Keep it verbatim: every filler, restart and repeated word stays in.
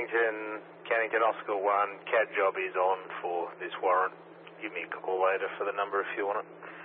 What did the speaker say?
Cannington, Cannington Oscar one, C A D job is on for this warrant. Give me a call later for the number if you want it.